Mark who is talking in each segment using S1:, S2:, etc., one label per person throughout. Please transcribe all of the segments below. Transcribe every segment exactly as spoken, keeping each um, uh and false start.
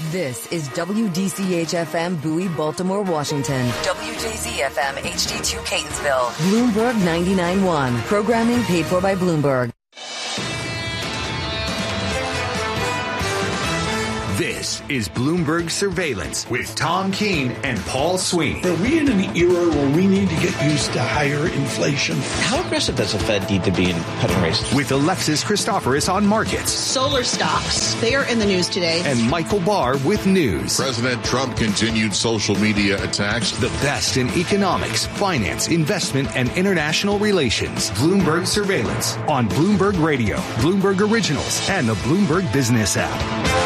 S1: This is W D C H F M Bowie, Baltimore, Washington. W J Z F M H D two Catonsville. Bloomberg ninety-nine point one. Programming paid for by Bloomberg.
S2: This is Bloomberg Surveillance with Tom Keene and Paul Sweeney.
S3: Are we in an era where we need to get used to higher inflation?
S4: How aggressive does the Fed need to be in cutting rates?
S2: With Alexis Christoforous on markets.
S5: Solar stocks, they are in the news today.
S2: And Michael Barr with news.
S6: President Trump continued social media attacks.
S2: The best in economics, finance, investment, and international relations. Bloomberg Surveillance on Bloomberg Radio, Bloomberg Originals, and the Bloomberg Business app.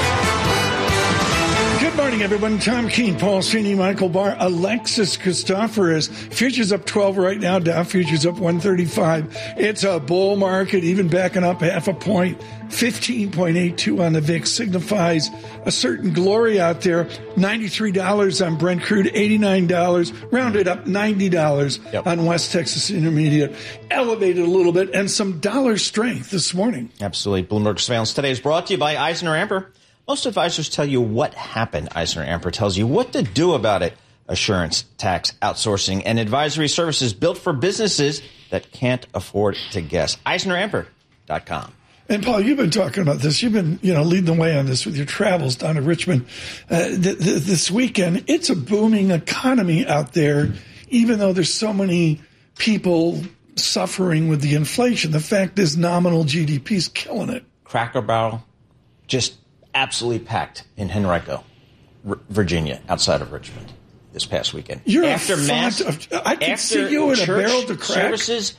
S3: Good morning, everyone. Tom Keene, Paul Sweeney, Michael Barr, Alexis Christoforous. Futures up twelve right now. Dow futures up one thirty-five. It's a bull market, even backing up half a point. fifteen point eight two on the V I X signifies a certain glory out there. ninety-three dollars on Brent crude, eighty-nine dollars, rounded up ninety dollars yep. on West Texas Intermediate. Elevated a little bit, and some dollar strength this morning.
S4: Absolutely. Bloomberg Surveillance today is brought to you by EisnerAmper. Most advisors tell you what happened. EisnerAmper tells you what to do about it. Assurance, tax, outsourcing, and advisory services built for businesses that can't afford to guess. Eisner Amper dot com.
S3: And, Paul, you've been talking about this. You've been, you know, leading the way on this with your travels down to Richmond uh, th- th- this weekend. It's a booming economy out there, even though there's so many people suffering with the inflation. The fact is nominal G D P is killing it.
S4: Cracker Barrel, just absolutely packed in Henrico, R- Virginia, outside of Richmond this past weekend.
S3: You're
S4: after
S3: a
S4: mass,
S3: of, I can see you in a barrel to crack.
S4: Services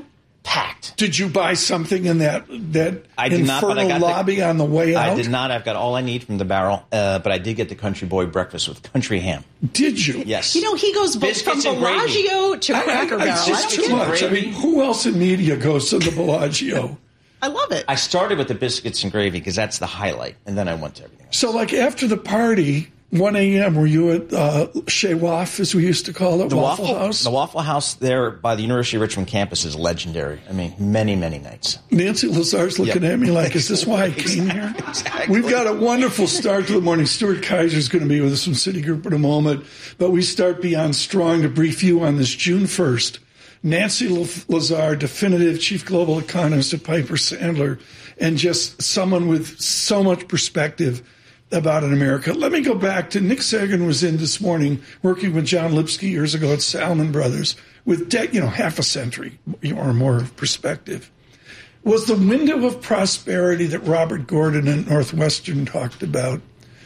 S4: packed.
S3: Did you buy something in that that
S4: I did
S3: infernal
S4: not, but I got
S3: lobby
S4: the,
S3: on the way out?
S4: I did not. I've got all I need from the barrel, uh, but I did get the Country Boy breakfast with country ham.
S3: Did you?
S4: Yes.
S5: You know, he goes
S4: Biscuits
S5: from Bellagio to Cracker Barrel.
S3: It's just too much. I mean, who else in media goes to the Bellagio?
S5: I love it.
S4: I started with the biscuits and gravy because that's the highlight, and then I went to everything else.
S3: So, like, after the party, one a.m., were you at uh, Chez Waf, as we used to call it,
S4: the
S3: Waffle,
S4: Waffle
S3: House?
S4: The Waffle House there by the University of Richmond campus is legendary. I mean, many, many nights.
S3: Nancy Lazar's looking
S4: yep.
S3: at me like, is this why I came
S4: exactly,
S3: here?
S4: Exactly.
S3: We've got a wonderful start to the morning. Stuart Kaiser's going to be with us from Citigroup in a moment. But we start Beyond Strong to brief you on this June first. Nancy Lazar, definitive chief global economist at Piper Sandler, and just someone with so much perspective about in America. Let me go back to Nick Sagan was in this morning working with John Lipsky years ago at Salomon Brothers with, de- you know, half a century or more of perspective. Was the window of prosperity that Robert Gordon at Northwestern talked about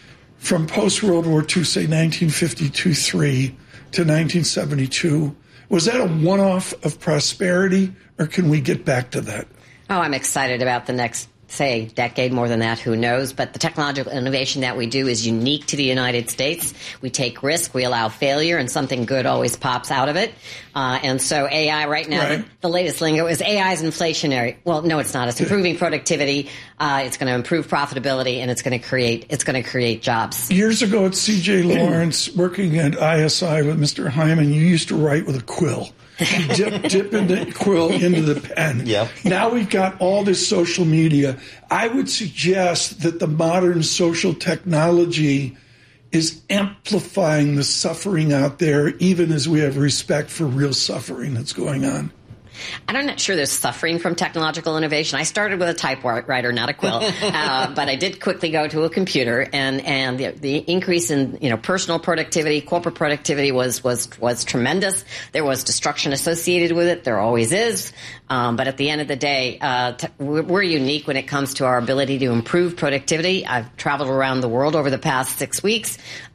S3: from post-World War Two, say nineteen fifty-two three to nineteen seventy-two, was that a one-off of prosperity, or can we get back to that?
S7: Oh, I'm excited about the next, say, decade, more than that, who knows. But the technological innovation that we do is unique to the United States. We take risk, we allow failure, and something good always pops out of it. Uh, and so A I right now,
S3: right.
S7: The, the latest lingo is A I is inflationary. Well, no, it's not. It's improving productivity. Uh, it's going to improve profitability, and it's going to create it's going to create jobs.
S3: Years ago at C J Lawrence, working at I S I with Mister Hyman, you used to write with a quill. dip, dip the quill into the pen.
S4: Yep.
S3: Now we've got all this social media. I would suggest that the modern social technology is amplifying the suffering out there, even as we have respect for real suffering that's going on.
S7: I'm not sure there's suffering from technological innovation. I started with a typewriter, not a quill, uh, but I did quickly go to a computer, and and the, the increase in you know personal productivity, corporate productivity was was was tremendous. There was destruction associated with it. There always is, um, but at the end of the day, uh, t- we're, we're unique when it comes to our ability to improve productivity. I've traveled around the world over the past six weeks.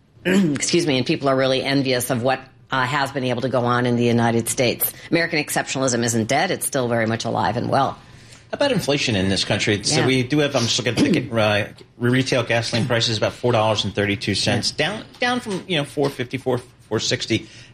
S7: Excuse me, and people are really envious of what Uh, has been able to go on in the United States. American exceptionalism isn't dead. It's still very much alive and well.
S4: How about inflation in this country?
S7: Yeah.
S4: So we do have, I'm just looking at the uh, retail gasoline prices, about four dollars and thirty-two cents, down down from, you know, four fifty-four, four sixty.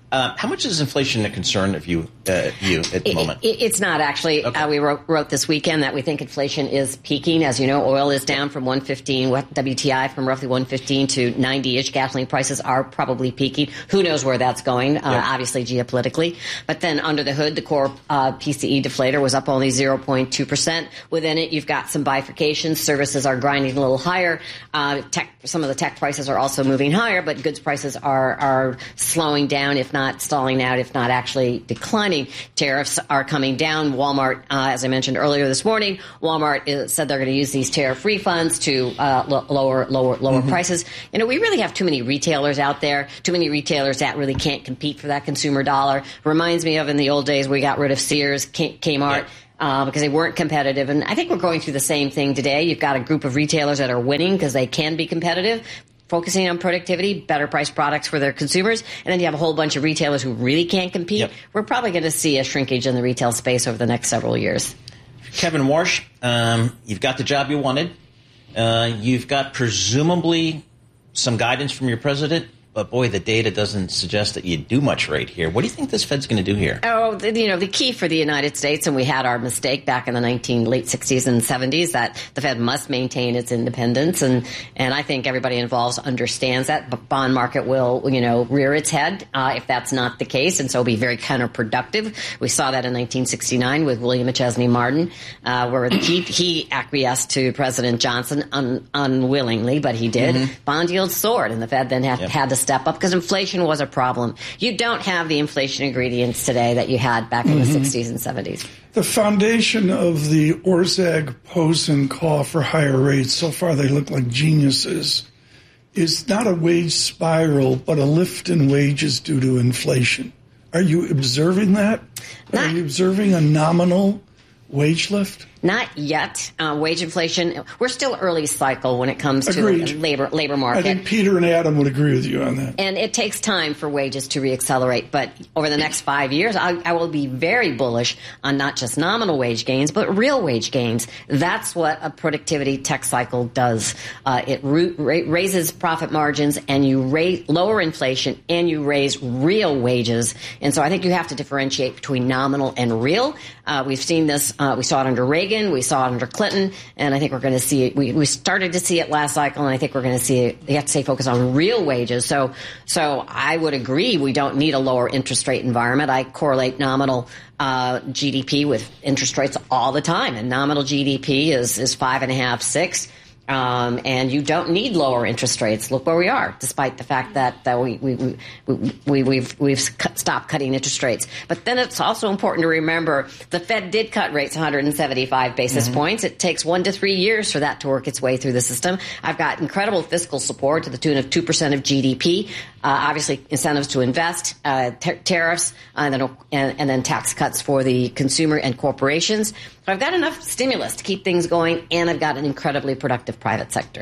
S4: Uh, how much is inflation a concern of you, uh, you at the
S7: it,
S4: moment?
S7: It, it's not, actually.
S4: Okay.
S7: Uh, we wrote, wrote this weekend that we think inflation is peaking. As you know, oil is down from one fifteen, W T I from roughly one fifteen to ninety-ish. Gasoline prices are probably peaking. Who knows where that's going, uh,
S4: yep.
S7: obviously geopolitically. But then under the hood, the core uh, P C E deflator was up only zero point two percent. Within it, you've got some bifurcations. Services are grinding a little higher. Uh, tech, some of the tech prices are also moving higher, but goods prices are, are slowing down, if not stalling out, if not actually declining. Tariffs are coming down. Walmart, uh, as I mentioned earlier this morning, Walmart is, said they're going to use these tariff refunds to uh, lo- lower lower lower mm-hmm. prices. You know, we really have too many retailers out there, too many retailers that really can't compete for that consumer dollar. Reminds me of in the old days we got rid of Sears, K- Kmart. Yeah. Uh, because they weren't competitive. And I think we're going through the same thing today. You've got a group of retailers that are winning because they can be competitive, focusing on productivity, better priced products for their consumers. And then you have a whole bunch of retailers who really can't compete. Yep. We're probably going to see a shrinkage in the retail space over the next several years.
S4: Kevin Warsh, um, you've got the job you wanted. Uh, you've got presumably some guidance from your president. But, boy, the data doesn't suggest that you do much right here. What do you think this Fed's going to do here?
S7: Oh, the, you know, the key for the United States, and we had our mistake back in the nineteen late sixties and seventies, that the Fed must maintain its independence. And, and I think everybody involved understands that. But bond market will, you know, rear its head uh, if that's not the case, and so be very counterproductive. We saw that in nineteen sixty-nine with William McChesney Martin, uh, where he, he acquiesced to President Johnson un, unwillingly, but he did. Mm-hmm. Bond yields soared, and the Fed then had, yep. had to step up because inflation was a problem. You don't have the inflation ingredients today that you had back in mm-hmm. the sixties and seventies.
S3: The foundation of the Orszag-Posen call for higher rates, so far they look like geniuses, is not a wage spiral, but a lift in wages due to inflation. Are you observing that? Not, Are you observing a nominal wage lift?
S7: Not yet. Uh, wage inflation, we're still early cycle when it comes to
S3: Agreed.
S7: the labor labor market.
S3: I think Peter and Adam would agree with you on that.
S7: And it takes time for wages to reaccelerate. But over the next five years, I, I will be very bullish on not just nominal wage gains, but real wage gains. That's what a productivity tech cycle does. Uh, it ra- raises profit margins, and you raise, lower inflation, and you raise real wages. And so I think you have to differentiate between nominal and real. Uh, we've seen this. Uh, we saw it under Reagan. We saw it under Clinton, and I think we're going to see it. We, we started to see it last cycle, and I think we're going to see it. You have to stay focused on real wages. So, so I would agree we don't need a lower interest rate environment. I correlate nominal uh, G D P with interest rates all the time, and nominal G D P is is five and a half, six. Um, and you don't need lower interest rates. Look where we are, despite the fact that, that we, we, we, we, we've, we've cut, stopped cutting interest rates. But then it's also important to remember the Fed did cut rates one hundred seventy-five basis mm-hmm. points. It takes one to three years for that to work its way through the system. I've got incredible fiscal support to the tune of two percent of G D P. Uh, obviously, incentives to invest, uh, ter- tariffs, uh, and, then, and, and then tax cuts for the consumer and corporations. So I've got enough stimulus to keep things going, and I've got an incredibly productive private sector.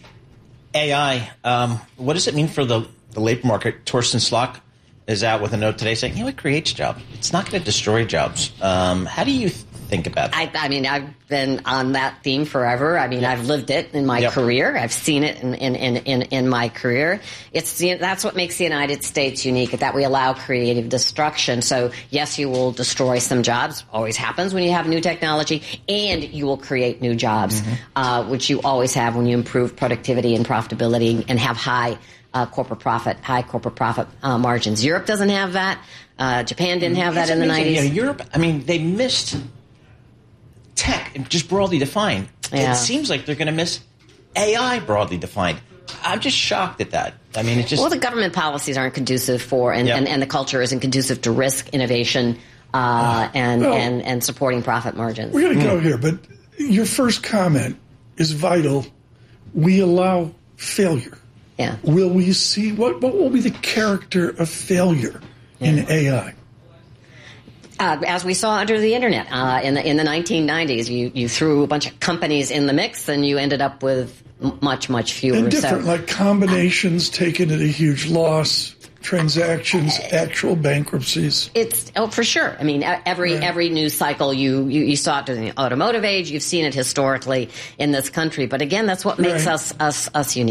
S4: A I, um, what does it mean for the, the labor market? Torsten Slok is out with a note today saying, you know, it creates jobs. It's not going to destroy jobs. Um, how do you th- think about that?
S7: I, I mean, I've been on that theme forever. I mean, yep. I've lived it in my yep. career. I've seen it in, in, in, in, in my career. It's that's what makes the United States unique, that we allow creative destruction. So, yes, you will destroy some jobs. Always happens when you have new technology. And you will create new jobs, mm-hmm. uh, which you always have when you improve productivity and profitability and have high Uh, corporate profit, high corporate profit uh, margins. Europe doesn't have that. Uh, Japan didn't have that
S4: it's
S7: in
S4: amazing.
S7: the nineties.
S4: Yeah, Europe, I mean, they missed tech, just broadly defined.
S7: Yeah.
S4: It seems like they're going to miss A I broadly defined. I'm just shocked at that. I mean, it just...
S7: Well, the government policies aren't conducive for, and, yep. and, and the culture isn't conducive to risk, innovation, uh, uh, and, well, and, and supporting profit margins.
S3: We're going to
S7: mm.
S3: go here, but your first comment is vital. We allow failure.
S7: Yeah.
S3: Will we see, what, what will be the character of failure yeah. in A I?
S7: Uh, as we saw under the internet uh, in the in the nineteen nineties, you, you threw a bunch of companies in the mix, and you ended up with much, much fewer.
S3: And different,
S7: so,
S3: like combinations uh, taken at a huge loss, transactions, actual bankruptcies.
S7: It's oh for sure. I mean, every right. every news cycle you, you, you saw it during the automotive age. You've seen it historically in this country. But again, that's what makes
S3: right.
S7: us us us unique.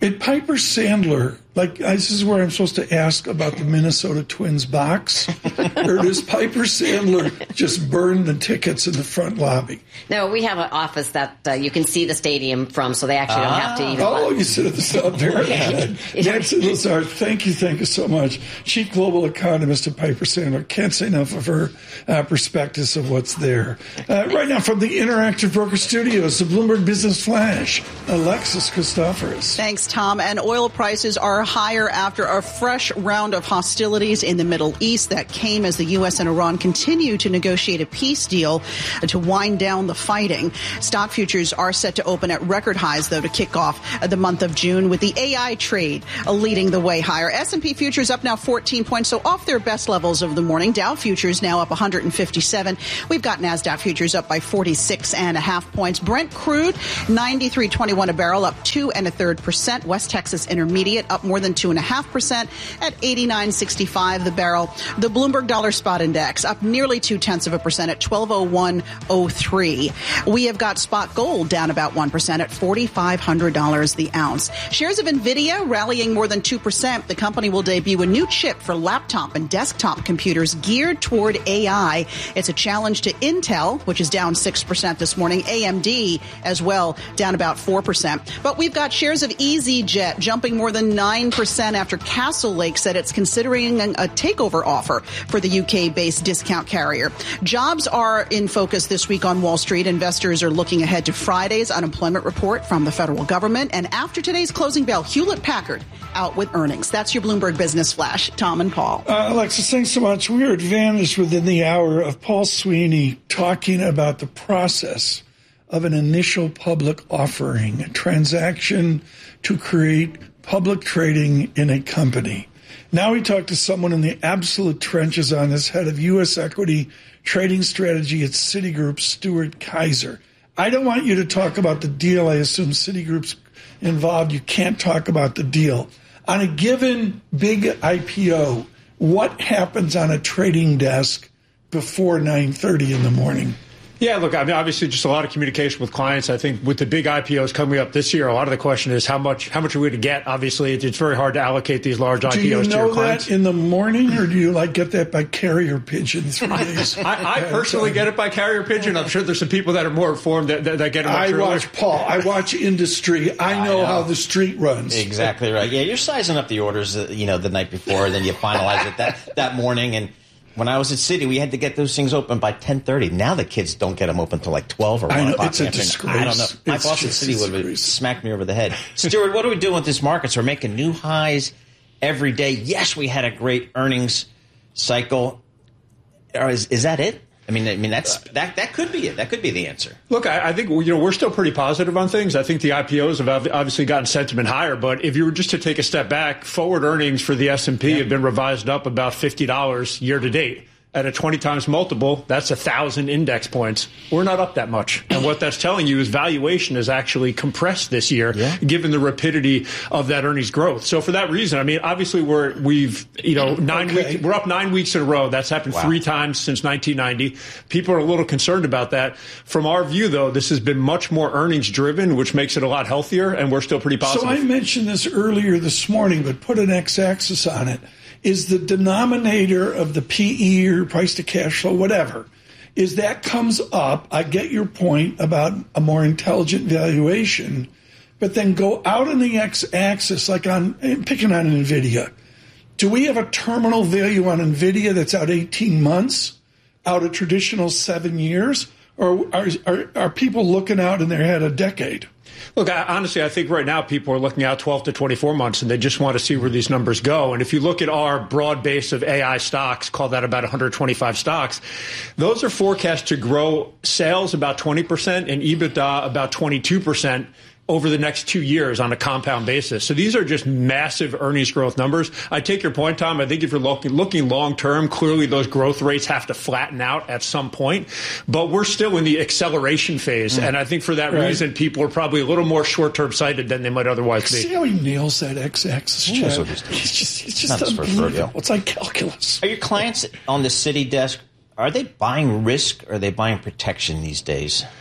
S3: At Piper Sandler, like, this is where I'm supposed to ask about the Minnesota Twins box, or does Piper Sandler just burn the tickets in the front lobby?
S7: No, we have an office that uh, you can see the stadium from, so they actually don't have to even...
S3: Oh, you sit at the sub there. Nancy Lazard, thank you, thank you so much. Chief Global Economist at Piper Sandler. Can't say enough of her uh, perspectives of what's there. Uh, right now from the Interactive Broker Studios, the Bloomberg Business Flash, Alexis Christoforous.
S5: Thanks, Tom. And oil prices are higher after a fresh round of hostilities in the Middle East that came as the U S and Iran continue to negotiate a peace deal to wind down the fighting. Stock futures are set to open at record highs, though, to kick off the month of June, with the A I trade leading the way higher. S and P futures up now fourteen points, so off their best levels of the morning. Dow futures now up one hundred fifty-seven. We've got NASDAQ futures up by forty-six and a half points. Brent crude ninety-three twenty-one a barrel, up two and a third percent. West Texas Intermediate up more than two and a half percent at eighty-nine sixty-five the barrel. The Bloomberg Dollar Spot Index up nearly two tenths of a percent at twelve oh one oh three. We have got spot gold down about one percent at forty-five hundred dollars the ounce. Shares of NVIDIA rallying more than two percent. The company will debut a new chip for laptop and desktop computers geared toward A I. It's a challenge to Intel, which is down six percent this morning. A M D as well, down about four percent. But we've got shares of EasyJet jumping more than nine percent after Castle Lake said it's considering a takeover offer for the U K-based discount carrier. Jobs are in focus this week on Wall Street. Investors are looking ahead to Friday's unemployment report from the federal government. And after today's closing bell, Hewlett-Packard out with earnings. That's your Bloomberg Business Flash. Tom and Paul.
S3: Uh, Alexis, thanks so much. We are advantaged within the hour of Paul Sweeney talking about the process of an initial public offering, a transaction to create public trading in a company. Now we talk to someone in the absolute trenches on this, head of U S equity trading strategy at Citigroup, Stuart Kaiser. I don't want you to talk about the deal. I assume Citigroup's involved. You can't talk about the deal. On a given big I P O, what happens on a trading desk before nine thirty in the morning?
S8: Yeah, look, I mean, obviously just a lot of communication with clients. I think with the big I P Os coming up this year, a lot of the question is how much how much are we to get? Obviously, it's very hard to allocate these large I P Os to your clients. Do you know that
S3: in the morning, or do you like get that by carrier pigeon three days?
S8: I, I personally get it by carrier pigeon. I'm sure there's some people that are more informed that, that, that get it much
S3: I
S8: earlier.
S3: watch, Paul, I watch industry. I know, I know how the street runs.
S4: Exactly right. Yeah, you're sizing up the orders, uh, you know, the night before, then you finalize it that, that morning. And when I was at Citi, we had to get those things open by ten thirty. Now the kids don't get them open until like twelve or one o'clock.
S3: It's a disgrace.
S4: I don't know. My
S3: it's
S4: boss at Citi would have smacked me over the head. Stuart, what are we doing with this market? So we're making new highs every day. Yes, we had a great earnings cycle. Is, is that it? I mean, I mean that's that that could be it. That could be the answer.
S8: Look, I, I think you know we're still pretty positive on things. I think the I P Os have obviously gotten sentiment higher. But if you were just to take a step back, forward earnings for the S and P yeah. have been revised up about fifty dollars year to date. At a twenty times multiple, that's a thousand index points. We're not up that much. And what that's telling you is valuation is actually compressed this year, yeah. given the rapidity of that earnings growth. So for that reason, I mean, obviously we're, we've, you know, nine okay. weeks, we're up nine weeks in a row. That's happened wow. three times since nineteen ninety. People are a little concerned about that. From our view, though, this has been much more earnings driven, which makes it a lot healthier. And we're still pretty positive.
S3: So I mentioned this earlier this morning, but put an x-axis on it. Is the denominator of the P E or price to cash flow, whatever, is that comes up. I get your point about a more intelligent valuation, but then go out on the x-axis, like on picking on NVIDIA. Do we have a terminal value on NVIDIA that's out eighteen months, out a traditional seven years, or are, are, are people looking out in their head a decade?
S8: Look, I, honestly, I think right now people are looking out twelve to twenty-four months, and they just want to see where these numbers go. And if you look at our broad base of A I stocks, call that about one hundred twenty-five stocks, those are forecast to grow sales about twenty percent and EBITDA about twenty-two percent over the next two years on a compound basis. So these are just massive earnings growth numbers. I take your point, Tom. I think if you're looking, looking long term, clearly those growth rates have to flatten out at some point. But we're still in the acceleration phase. Mm. And I think for that right. reason, people are probably a little more short term sighted than they might otherwise be.
S3: See how he nails that x-axis, Chad?
S4: So
S3: it's just, it's just unbelievable. It's like calculus.
S4: Are your clients on the Citi desk, are they buying risk or are they buying protection these days?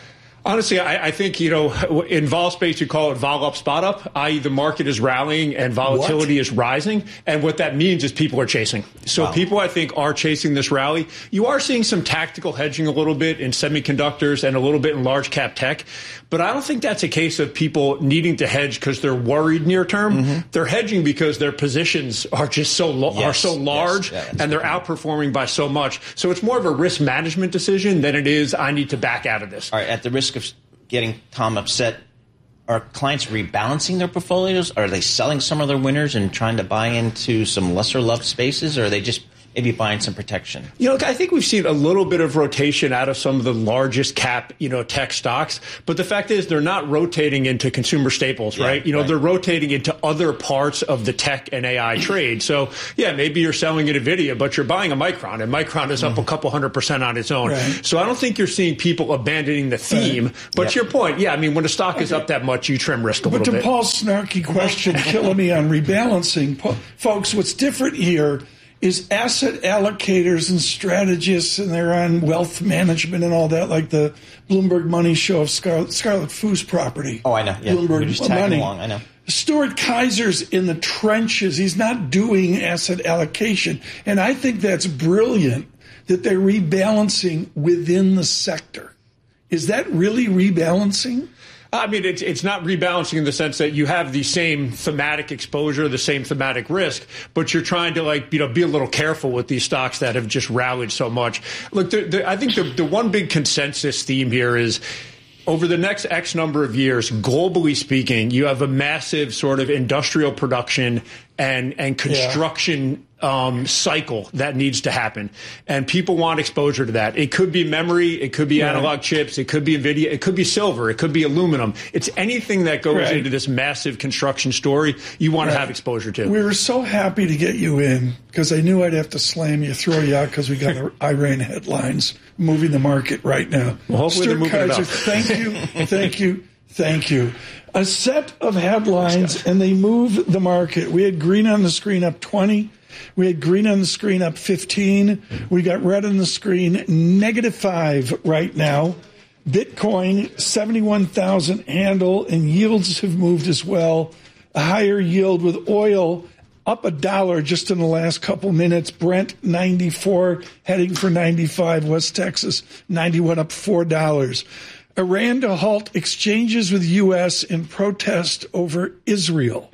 S8: Honestly, I, I think, you know, in vol space, you call it vol up, spot up, that is the market is rallying and volatility what? is rising. And what that means is people are chasing. So wow. people, I think, are chasing this rally. You are seeing some tactical hedging a little bit in semiconductors and a little bit in large cap tech. But I don't think that's a case of people needing to hedge because they're worried near term. Mm-hmm. They're hedging because their positions are just so lo- yes. are so large yes. yeah, and they're outperforming by so much. So it's more of a risk management decision than it is I need to back out of this.
S4: All right, at the risk of getting Tom upset, are clients rebalancing their portfolios? Are they selling some of their winners and trying to buy into some lesser loved spaces, or are they just maybe buying some protection?
S8: You know, I think we've seen a little bit of rotation out of some of the largest cap, you know, tech stocks. But the fact is they're not rotating into consumer staples, yeah, right? You know, right. they're rotating into other parts of the tech and A I trade. So, yeah, maybe you're selling at NVIDIA, but you're buying a Micron, and Micron is up mm. a couple hundred percent on its own. Right. So I don't think you're seeing people abandoning the theme. Right. But yep. to your point, yeah, I mean, when a stock okay. is up that much, you trim risk a
S3: but
S8: little bit.
S3: But to Paul's snarky question, killing me on rebalancing, folks, what's different here is asset allocators and strategists, and they're on wealth management and all that, like the Bloomberg Money show of Scarlet, Scarlet Fu's property.
S4: Oh, I know. Yeah.
S3: Bloomberg
S4: just
S3: Money.
S4: Along. I know.
S3: Stuart Kaiser's in the trenches. He's not doing asset allocation. And I think that's brilliant that they're rebalancing within the sector. Is that really rebalancing?
S8: I mean, it's it's not rebalancing in the sense that you have the same thematic exposure, the same thematic risk, but you're trying to, like, you know, be a little careful with these stocks that have just rallied so much. Look, the, the, I think the, the one big consensus theme here is over the next X number of years, globally speaking, you have a massive sort of industrial production and, and construction yeah. Um, cycle that needs to happen. And people want exposure to that. It could be memory. It could be right. analog chips. It could be NVIDIA. It could be silver. It could be aluminum. It's anything that goes right. into this massive construction story you want right. to have exposure to.
S3: We were so happy to get you in because I knew I'd have to slam you, throw you out because we got Iran headlines moving the market right now.
S8: Well, hopefully
S3: Stuart
S8: they're moving
S3: Kaiser,
S8: it up.
S3: Thank you. Thank you. Thank you. A set of headlines, and they move the market. We had green on the screen up twenty. We had green on the screen up fifteen. We got red on the screen, negative five right now. Bitcoin, seventy-one thousand handle, and yields have moved as well. A higher yield with oil up a dollar just in the last couple minutes. Brent, ninety-four, heading for ninety-five. West Texas, ninety-one, up four dollars. Iran to halt exchanges with U S in protest over Israel.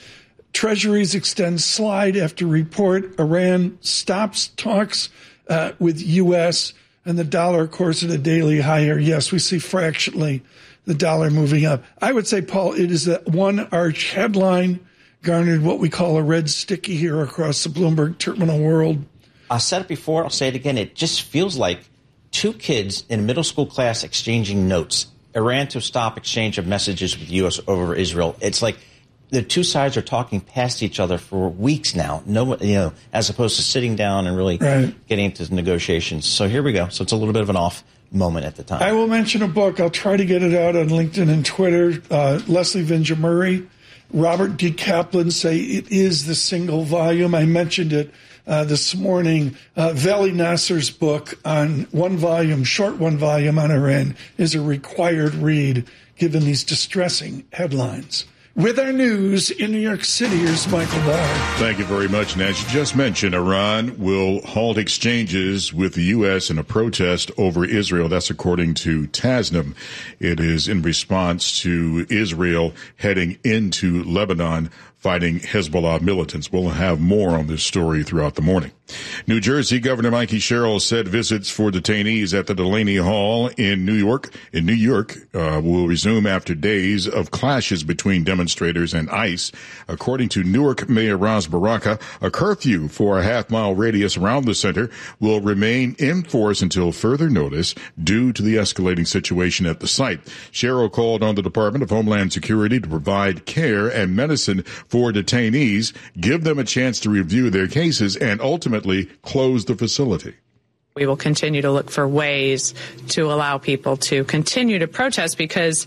S3: Treasuries extend slide after report. Iran stops talks uh, with U S and the dollar, of course, at a daily higher. Yes, we see fractionally the dollar moving up. I would say, Paul, it is that one arch headline garnered what we call a red sticky here across the Bloomberg terminal world.
S4: I said it before. I'll say it again. It just feels like two kids in a middle school class exchanging notes. Iran to stop exchange of messages with U S over Israel. It's like the two sides are talking past each other for weeks now. No, you know, as opposed to sitting down and really right. getting into negotiations. So here we go. So it's a little bit of an off moment at the time.
S3: I will mention a book. I'll try to get it out on LinkedIn and Twitter. Uh, Leslie Vinja Murray, Robert D. Kaplan say it is the single volume. I mentioned it uh, this morning. Uh, Veli Nasser's book on one volume, short one volume on Iran, is a required read given these distressing headlines. With our news in New York City, here's Michael Barr.
S6: Thank you very much. And as you just mentioned, Iran will halt exchanges with the U S in a protest over Israel. That's according to Tasnim. It is in response to Israel heading into Lebanon fighting Hezbollah militants. We'll have more on this story throughout the morning. New Jersey Governor Mikey Sherrill said visits for detainees at the Delaney Hall in New York, in New York, uh, will resume after days of clashes between demonstrators and ICE. According to Newark Mayor Ras Baraka, a curfew for a half-mile radius around the center will remain in force until further notice due to the escalating situation at the site. Sherrill called on the Department of Homeland Security to provide care and medicine for detainees, give them a chance to review their cases, and ultimately close the facility.
S9: We will continue to look for ways to allow people to continue to protest because,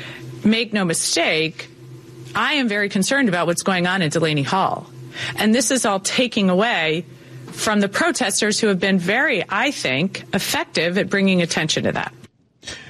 S9: make no mistake, I am very concerned about what's going on at Delaney Hall. And this is all taking away from the protesters who have been very, I think, effective at bringing attention to that.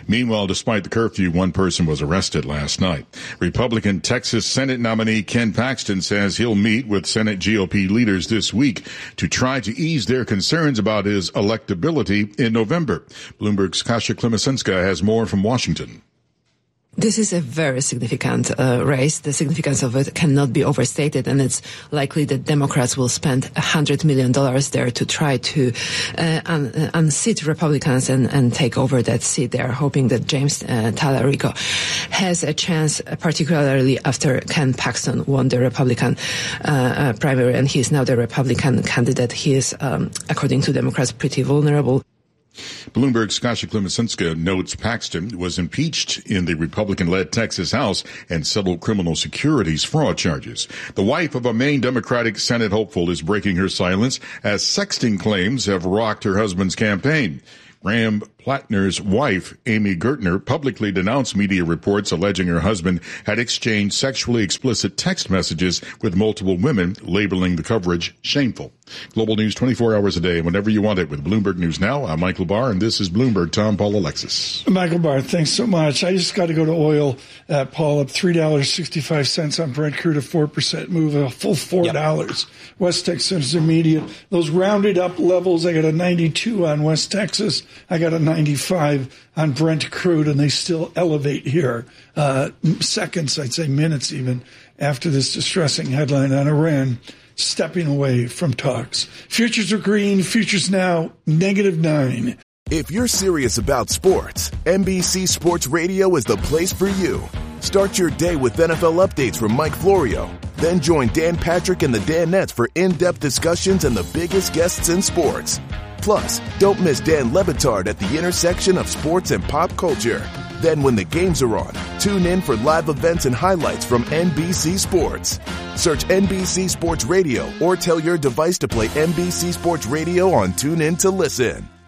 S6: Meanwhile, despite the curfew, one person was arrested last night. Republican Texas Senate nominee Ken Paxton says he'll meet with Senate G O P leaders this week to try to ease their concerns about his electability in November. Bloomberg's Kasia Klemesenska has more from Washington.
S10: This is a very significant uh, race. The significance of it cannot be overstated, and it's likely that Democrats will spend one hundred million dollars there to try to uh, un- unseat Republicans and, and take over that seat. They are hoping that James uh, Tallarico has a chance, particularly after Ken Paxton won the Republican uh, uh, primary, and he is now the Republican candidate. He is, um, according to Democrats, pretty vulnerable.
S6: Bloomberg's Kasia Klemesenska notes Paxton was impeached in the Republican-led Texas House and settled criminal securities fraud charges. The wife of a Maine Democratic Senate hopeful is breaking her silence as sexting claims have rocked her husband's campaign. Graham Plattner's wife, Amy Gertner, publicly denounced media reports alleging her husband had exchanged sexually explicit text messages with multiple women, labeling the coverage shameful. Global News twenty-four hours a day, whenever you want it, with Bloomberg News Now. I'm Michael Barr, and this is Bloomberg. Tom, Paul, Alexis.
S3: Michael Barr, thanks so much. I just got to go to oil. Uh, Paul, up three dollars and sixty-five cents on Brent crude, a four percent move, a full four dollars. Yep. West Texas Intermediate. Those rounded up levels, I got a ninety-two on West Texas. I got a ninety-five on Brent crude, and they still elevate here. Uh, seconds, I'd say minutes even, after this distressing headline on Iran stepping away from talks. Futures are green. Futures now negative nine.
S11: If you're serious about sports, N B C Sports Radio is the place for you. Start your day with N F L updates from Mike Florio. Then join Dan Patrick and the Danettes for in-depth discussions and the biggest guests in sports. Plus, don't miss Dan Le Batard at the intersection of sports and pop culture. Then when the games are on, tune in for live events and highlights from N B C Sports. Search N B C Sports Radio or tell your device to play N B C Sports Radio on TuneIn to listen.